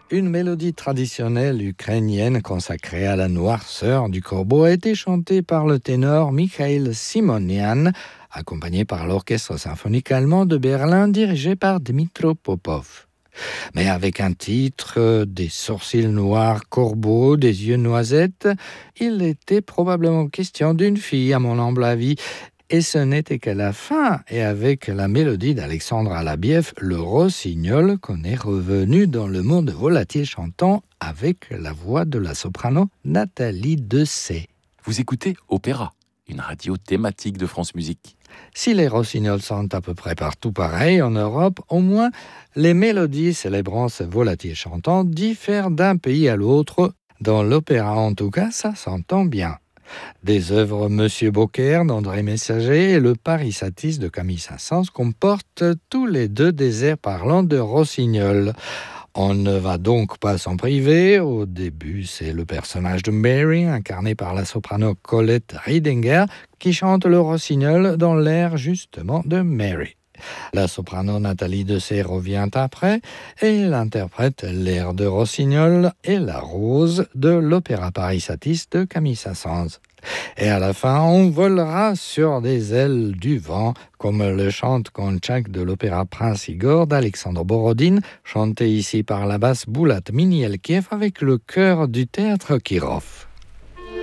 Une mélodie traditionnelle ukrainienne consacrée à la noirceur du corbeau a été chantée par le ténor Mikhail Simonian, accompagné par l'Orchestre symphonique allemand de Berlin dirigé par Dmitro Popov. Mais avec un titre, des sourcils noirs corbeaux, des yeux noisettes, il était probablement question d'une fille, à mon humble avis. Et ce n'était qu'à la fin, et avec la mélodie d'Alexandre Alabiev, le rossignol, qu'on est revenu dans le monde volatile chantant avec la voix de la soprano Nathalie Dessay. Vous écoutez Opéra, une radio thématique de France Musique. Si les rossignols sont à peu près partout pareils en Europe, au moins les mélodies célébrant ce volatile chantant diffèrent d'un pays à l'autre. Dans l'opéra en tout cas, ça s'entend bien. Des œuvres Monsieur Beaucaire d'André Messager et le Paris Satis de Camille Saint-Saëns comportent tous les deux des airs parlant de rossignol. On ne va donc pas s'en priver. Au début, c'est le personnage de Mary, incarné par la soprano Colette Riedinger, qui chante le rossignol dans l'air justement de Mary. La soprano Nathalie Dessay revient après et elle interprète l'air de Rossignol et la rose de l'opéra Paris Satis de Camille Saint-Saëns. Et à la fin, on volera sur des ailes du vent, comme le chante Konchak de l'opéra Prince Igor d'Alexandre Borodine, chanté ici par la basse Boulat Minielkiev avec le chœur du théâtre Kirov.